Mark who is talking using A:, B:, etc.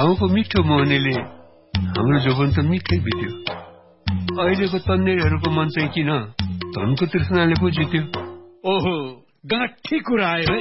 A: गाउँको मिठो मोहनीले हाम्रो जोबन त मिठै बित्यो। अहिलेको तन्नेरीहरूको मन चाहिँ किन धनको तृष्णाले पो जित्यो।
B: ओहो, गाँठी कुरा आयो है।